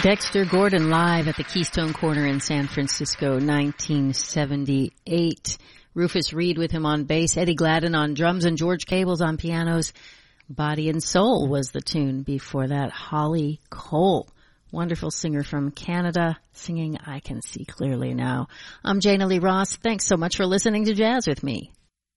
Dexter Gordon live at the Keystone Corner in San Francisco, 1978. Rufus Reid with him on bass, Eddie Gladden on drums, and George Cables on pianos. Body and Soul was the tune before that. Holly Cole, wonderful singer from Canada, singing I Can See Clearly Now. I'm Jana Lee Ross. Thanks so much for listening to Jazz with me.